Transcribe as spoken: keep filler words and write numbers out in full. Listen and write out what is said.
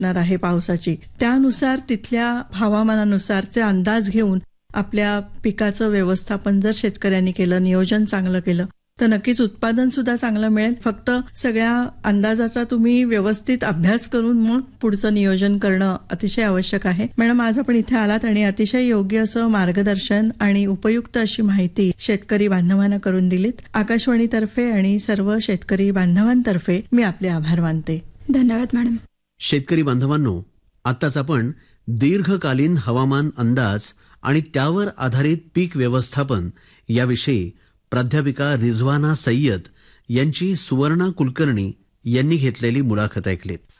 असणार आहे पावसाची, त्यानुसार तिथल्या हवामानानुसारचे अंदाज घेऊन आपल्या पिकाचं व्यवस्थापन जर शेतकऱ्यांनी केलं, नियोजन चांगलं केलं तर नक्कीच उत्पादन सुद्धा चांगलं मिळेल. फक्त सगळ्या अंदाजाचा तुम्ही व्यवस्थित अभ्यास करून मग पुढचं नियोजन करणं अतिशय आवश्यक आहे. मॅडम, आज आपण इथे आलात आणि अतिशय योग्य असं मार्गदर्शन आणि उपयुक्त अशी माहिती शेतकरी बांधवांना करून दिलीत. आकाशवाणीतर्फे आणि सर्व शेतकरी बांधवांतर्फे मी आपले आभार मानते. धन्यवाद मॅडम. शेतकरी बांधवांनो, आताच आपण दीर्घकालीन हवामान अंदाज आणि त्यावर आधारित पीक व्यवस्थापन याविषयी प्राध्यापिका रिझवाना सय्यद यांची सुवर्णा कुलकर्णी यांनी घेतलेली मुलाखत ऐकलीत.